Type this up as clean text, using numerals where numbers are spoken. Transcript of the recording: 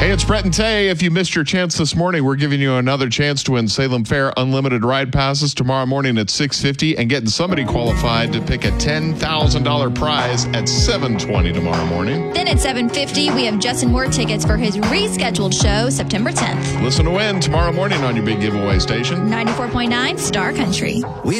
Hey, it's Brett and Tay. If you missed your chance this morning, we're giving you another chance to win Salem Fair Unlimited Ride Passes tomorrow morning at 6:50 and getting somebody qualified to pick a $10,000 prize at 7:20 tomorrow morning. Then at 7:50, we have Justin Moore tickets for his rescheduled show September 10th. Listen to win tomorrow morning on your big giveaway station. 94.9 Star Country.